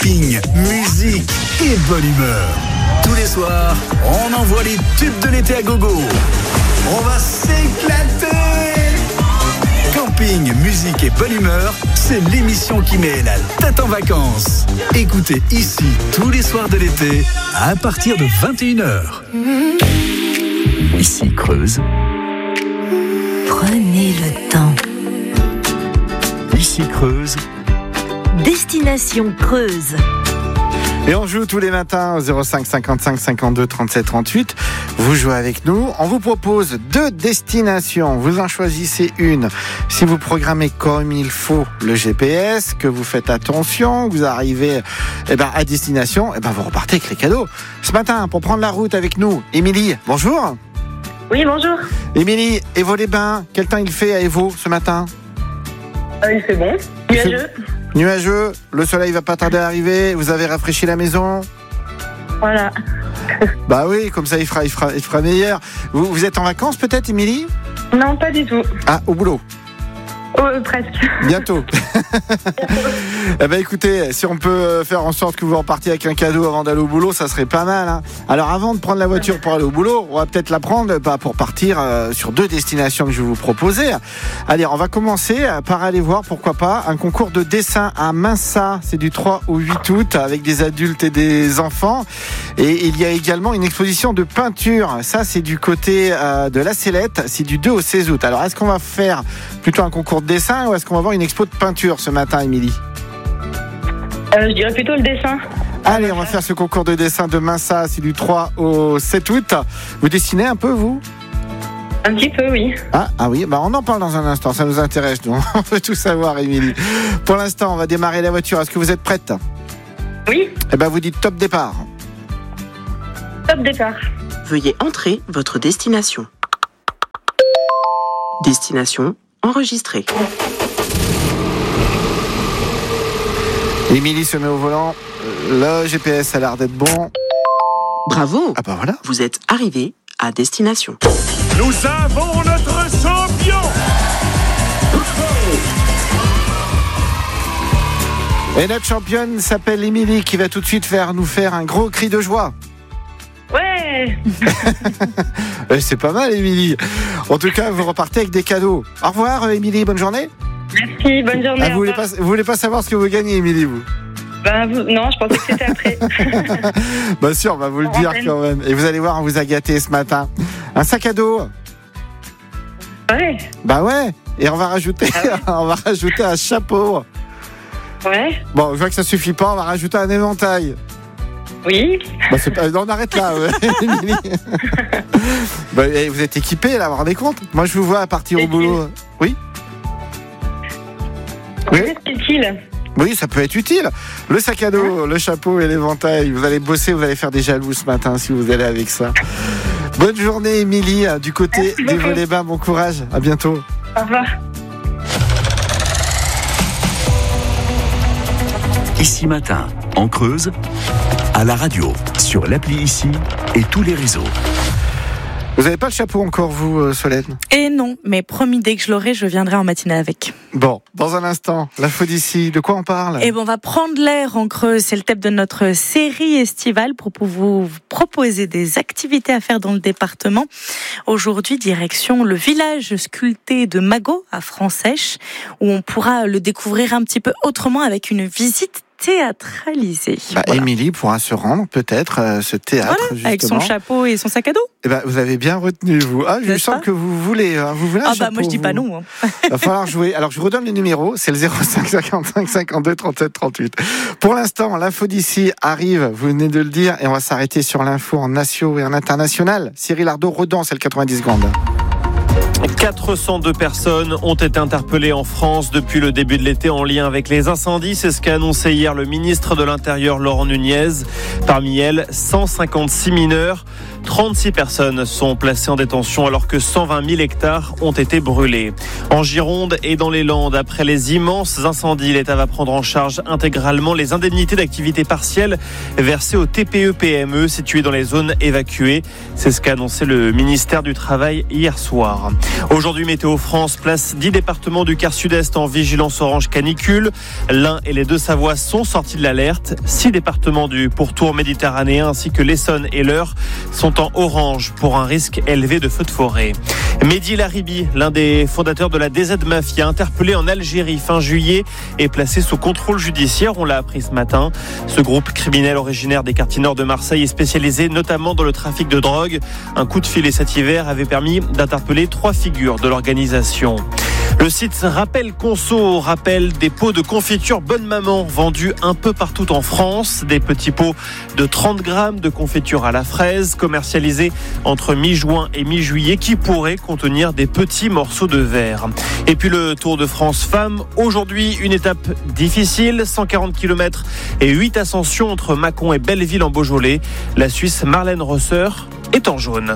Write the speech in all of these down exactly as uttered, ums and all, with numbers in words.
camping, musique et bonne humeur. Tous les soirs, on envoie les tubes de l'été à gogo. On va s'éclater. Camping, musique et bonne humeur, c'est l'émission qui met la tête en vacances. Écoutez ici tous les soirs de l'été à partir de vingt et une heures. Ici Creuse. Prenez le temps. Ici Creuse. Destination Creuse. Et on joue tous les matins au zéro cinq cinquante-cinq cinquante-deux trente-sept trente-huit. Vous jouez avec nous. On vous propose deux destinations. Vous en choisissez une. Si vous programmez comme il faut le G P S, que vous faites attention, vous arrivez eh ben, à destination, eh ben, vous repartez avec les cadeaux. Ce matin, pour prendre la route avec nous, Émilie, bonjour. Oui, bonjour. Émilie, Évaux-les-Bains, quel temps il fait à Évaux ce matin ? euh, Il fait bon, nuageux. Nuageux, le soleil va pas tarder à arriver, vous avez rafraîchi la maison ? Voilà. Bah oui, comme ça il fera, il fera, il fera meilleur. Vous, vous êtes en vacances peut-être, Émilie ? Non, pas du tout. Ah, au boulot ? Oh, euh, presque. Bientôt. Eh ben écoutez, si on peut faire en sorte que vous repartiez avec un cadeau avant d'aller au boulot, ça serait pas mal. Hein. Alors avant de prendre la voiture pour aller au boulot, on va peut-être la prendre bah, pour partir euh, sur deux destinations que je vais vous proposer. Allez, on va commencer par aller voir, pourquoi pas, un concours de dessin à Minsa. C'est du trois au huit août avec des adultes et des enfants. Et il y a également une exposition de peinture. Ça, c'est du côté euh, de la Célette. C'est du deux au seize août. Alors, est-ce qu'on va faire plutôt un concours de dessin ou est-ce qu'on va avoir une expo de peinture ce matin, Émilie ? euh, Je dirais plutôt le dessin. Allez, on va faire ce concours de dessin de Minsa. C'est du trois au sept août. Vous dessinez un peu, vous ? Un petit peu, oui. Ah, ah oui, bah on en parle dans un instant, ça nous intéresse, nous. On veut tout savoir, Émilie. Pour l'instant, on va démarrer la voiture. Est-ce que vous êtes prête ? Oui. Eh ben, vous dites top départ. Top départ. Veuillez entrer votre destination. Destination enregistrée. Émilie se met au volant. Le G P S a l'air d'être bon. Bravo. Ah bah voilà. Vous êtes arrivé à destination. Nous avons notre champion. Et notre championne s'appelle Émilie qui va tout de suite faire nous faire un gros cri de joie. Ouais. C'est pas mal, Émilie. En tout cas, vous repartez avec des cadeaux. Au revoir, Émilie. Bonne journée. Merci, bonne journée. Ah, vous voulez pas, vous voulez pas savoir ce que vous gagnez, Émilie, vous ? Bah, vous... Non, je pensais que c'était après. Bah sûr, on va vous le dire quand même. Et vous allez voir, on vous a gâté ce matin. Un sac à dos. Ouais. Bah ouais. Et on va rajouter, ah ouais. on va rajouter un chapeau. Ouais. Bon, je vois que ça suffit pas. On va rajouter un éventail. Oui. Bah, c'est pas... On arrête là, ouais, Émilie. Bah, vous êtes équipés là, vous vous rendez compte ? Moi, je vous vois à partir au boulot. Oui. Oui. C'est utile. Oui, ça peut être utile. Le sac à dos, le chapeau et l'éventail. Vous allez bosser, vous allez faire des jaloux ce matin si vous allez avec ça. Bonne journée, Émilie, du côté des Vaux-les-Bains. Bon courage. À bientôt. Au revoir. Ici Matin, en Creuse, à la radio, sur l'appli Ici et tous les réseaux. Vous n'avez pas le chapeau encore, vous, Solène ? Et non, mais promis, dès que je l'aurai, je viendrai en matinée avec. Bon, dans un instant, l'info d'ici, de quoi on parle ? Eh ben, on va prendre l'air en Creuse. C'est le thème de notre série estivale pour vous proposer des activités à faire dans le département. Aujourd'hui, direction le village sculpté de Magot, à Fransèche, où on pourra le découvrir un petit peu autrement avec une visite théâtralisé. Bah, voilà. Émilie pourra se rendre peut-être à ce théâtre, voilà, justement. avec son chapeau et son sac à dos. Eh ben, vous avez bien retenu, vous. Ah, je sens que vous voulez, vous voulez un Ah chapeau, bah moi je dis vous. pas non. Hein. Il va falloir jouer. Alors je vous redonne le numéro, c'est le zéro cinq cinquante-cinq cinquante-deux trente-sept trente-huit. Pour l'instant, l'info d'ici arrive, vous venez de le dire, et on va s'arrêter sur l'info en national et en international. Cyril Ardo, Redon, c'est le quatre-vingt-dix secondes. quatre cent deux personnes ont été interpellées en France depuis le début de l'été en lien avec les incendies. C'est ce qu'a annoncé hier le ministre de l'Intérieur Laurent Nunez. Parmi elles, cent cinquante-six mineurs. trente-six personnes sont placées en détention alors que cent vingt mille hectares ont été brûlés. En Gironde et dans les Landes, après les immenses incendies, l'État va prendre en charge intégralement les indemnités d'activité partielle versées aux T P E P M E situés dans les zones évacuées. C'est ce qu'a annoncé le ministère du Travail hier soir. Aujourd'hui, Météo France place dix départements du quart sud-est en vigilance orange canicule. L'Ain et les Deux-Savoies sont sortis de l'alerte. Six départements du pourtour méditerranéen ainsi que l'Essonne et l'Eure sont en orange pour un risque élevé de feux de forêt. Mehdi Laribi, l'un des fondateurs de la D Z Mafia, interpellé en Algérie fin juillet et placé sous contrôle judiciaire. On l'a appris ce matin. Ce groupe criminel originaire des quartiers nord de Marseille est spécialisé notamment dans le trafic de drogue. Un coup de filet cet hiver avait permis d'interpeller trois figures de l'organisation. Le site Rappel Conso rappelle des pots de confiture Bonne Maman vendus un peu partout en France. Des petits pots de trente grammes de confiture à la fraise commercialisés entre mi-juin et mi-juillet qui pourraient contenir des petits morceaux de verre. Et puis le Tour de France Femmes. Aujourd'hui, une étape difficile, cent quarante kilomètres et huit ascensions entre Mâcon et Belleville en Beaujolais. La Suisse Marlène Rosser est en jaune.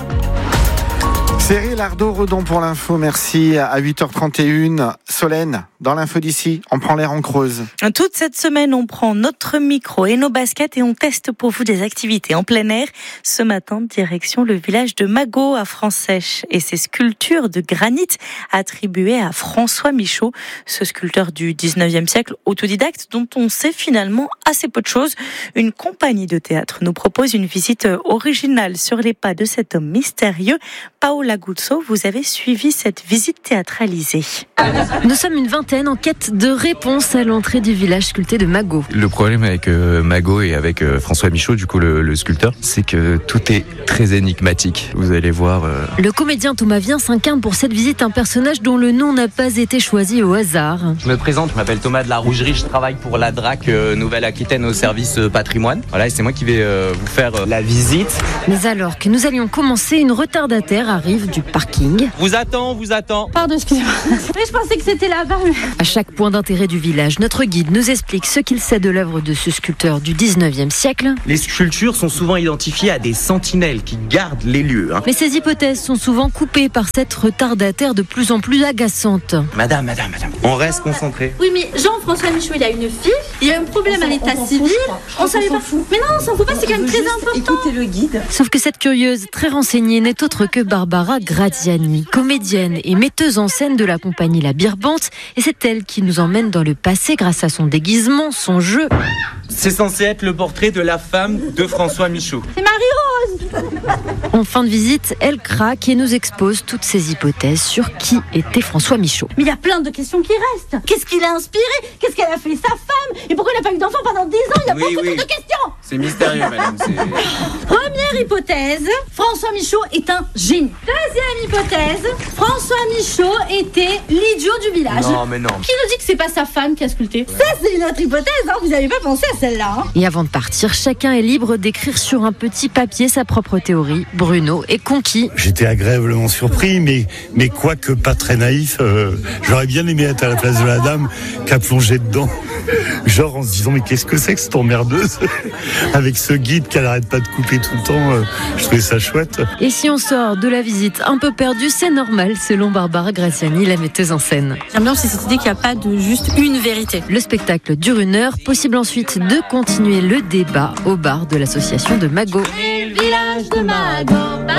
Cyril Ardo-Redon pour l'info, merci. À huit heures trente et une, Solène, dans l'info d'ici, on prend l'air en Creuse. Toute cette semaine, on prend notre micro et nos baskets et on teste pour vous des activités en plein air. Ce matin, direction le village de Magot à Franc-Sèche et ses sculptures de granit attribuées à François Michaud, ce sculpteur du dix-neuvième siècle autodidacte dont on sait finalement assez peu de choses. Une compagnie de théâtre nous propose une visite originale sur les pas de cet homme mystérieux. Paola Guzzo, vous avez suivi cette visite théâtralisée. Nous sommes une vingtaine en quête de réponses à l'entrée du village sculpté de Magot. Le problème avec euh, Magot et avec euh, François Michaud, du coup le, le sculpteur, c'est que tout est très énigmatique. Vous allez voir... Euh... Le comédien Thomas Vien s'incarne pour cette visite un personnage dont le nom n'a pas été choisi au hasard. Je me présente, je m'appelle Thomas de la Rougerie, je travaille pour la D R A C euh, Nouvelle-Aquitaine au service euh, patrimoine. Voilà, et c'est moi qui vais euh, vous faire euh, la visite. Mais alors que nous allions commencer, une retardataire arrive du parking. Vous attend, vous attend. Pardon, excusez-moi. Mais je pensais que c'était là-bas. À chaque point d'intérêt du village, notre guide nous explique ce qu'il sait de l'œuvre de ce sculpteur du dix-neuvième siècle. Les sculptures sont souvent identifiées à des sentinelles qui gardent les lieux. Hein. Mais ces hypothèses sont souvent coupées par cette retardataire de plus en plus agaçante. Madame, madame, madame, on reste concentré. Oui, mais Jean-François Michaud, il a une fille, il y a un problème à l'état civil, on savait pas. Mais non, on s'en fout pas, c'est quand même très important. Écoutez le guide. Sauf que cette curieuse, très renseignée, n'est autre que Barbara Graziani, comédienne et metteuse en scène de la compagnie La Birbante, et c'est elle qui nous emmène dans le passé grâce à son déguisement, son jeu. C'est censé être le portrait de la femme de François Michaud. C'est Marie-Rose. En fin de visite, elle craque et nous expose toutes ses hypothèses sur qui était François Michaud. Mais il y a plein de questions qui restent. Qu'est-ce qu'il a inspiré? Qu'est-ce qu'elle a fait sa femme? Et pourquoi il n'a pas eu d'enfant pendant dix ans? Il y a oui, beaucoup oui. de questions. C'est mystérieux, madame. C'est... Première hypothèse, François Michaud est un génie. Deuxième hypothèse, François Michaud était l'idiot du village. Non, mais non. Qui nous dit que c'est pas sa femme qui a sculpté? Ça, c'est une autre hypothèse, hein. Vous n'avez pas pensé à celle-là. Hein. Et avant de partir, chacun est libre d'écrire sur un petit papier sa propre théorie. Bruno est conquis. J'étais agréablement surpris, mais, mais quoique pas très naïf, euh, j'aurais bien aimé être à la place de la dame qui a plongé dedans. Genre en se disant, mais qu'est-ce que c'est que cette emmerdeuse? Avec ce guide qui n'arrête pas de couper tout le temps, euh, je trouvais ça chouette. Et si on sort de la visite un peu perdu, c'est normal, selon Barbara Graziani, la metteuse en scène. J'aime bien aussi cette idée qu'il n'y a pas de juste une vérité. Le spectacle dure une heure, possible ensuite de continuer le débat au bar de l'association de Magot. Village de Magot,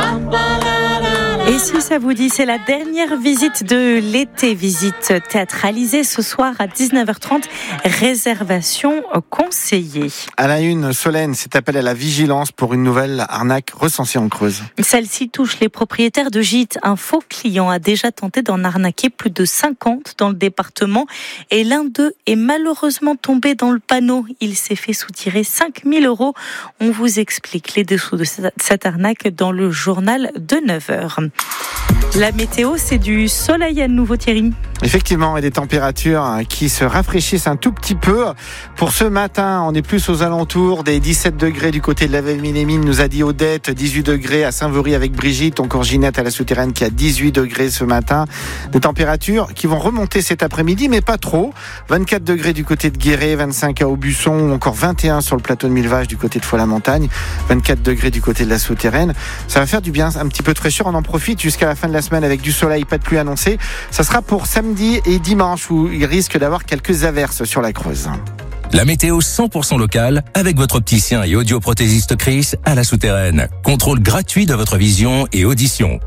Et si ça vous dit, c'est la dernière visite de l'été, visite théâtralisée ce soir à dix-neuf heures trente, réservation conseillée. À la une, Solène, cet appel à la vigilance pour une nouvelle arnaque recensée en Creuse. Celle-ci touche les propriétaires de gîtes. Un faux client a déjà tenté d'en arnaquer plus de cinquante dans le département et l'un d'eux est malheureusement tombé dans le panneau. Il s'est fait soutirer cinq mille euros. On vous explique les dessous de cette arnaque dans le journal de neuf heures. La météo, c'est du soleil à nouveau, Thierry. Effectivement, et des températures qui se rafraîchissent un tout petit peu. Pour ce matin, on est plus aux alentours des dix-sept degrés du côté de la Vallée-Mine-les-Mines, nous a dit Odette, dix-huit degrés à Saint-Vaury avec Brigitte, encore Ginette à la Souterraine qui a dix-huit degrés ce matin. Des températures qui vont remonter cet après-midi, mais pas trop. vingt-quatre degrés du côté de Guéret, vingt-cinq à Aubusson, encore vingt et un sur le plateau de Millevaches du côté de Foix-la-Montagne, vingt-quatre degrés du côté de la Souterraine. Ça va faire du bien, un petit peu de fraîcheur, on en profite jusqu'à la fin de la semaine avec du soleil, pas de pluie annoncée. Ça sera pour samedi et dimanche où il risque d'avoir quelques averses sur la Creuse. La météo cent pour cent locale avec votre opticien et audioprothésiste Chris à la Souterraine. Contrôle gratuit de votre vision et audition.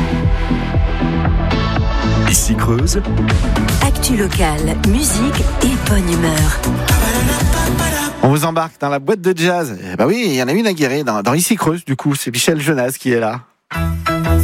Ici Creuse. Actu locale, musique et bonne humeur. On vous embarque dans la boîte de jazz. Eh ben oui, il y en a une à Guéret, dans, dans Ici Creuse, du coup. C'est Michel Jonas qui est là.